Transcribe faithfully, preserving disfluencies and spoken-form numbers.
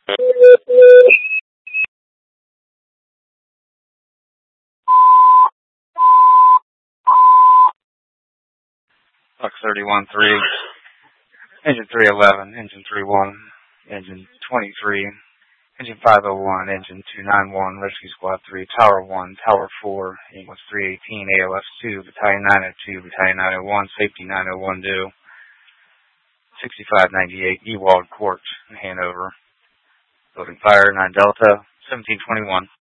Fox thirty-one three, engine three eleven, engine three one, engine twenty-three, engine five oh one, engine two ninety-one, rescue squad three, tower one, tower four, English three eighteen, A L S two, battalion nine oh two, battalion nine oh one, safety nine oh one due, sixty-five ninety-eight, Ewald Court, Hanover, building fire nine Delta, seventeen twenty-one.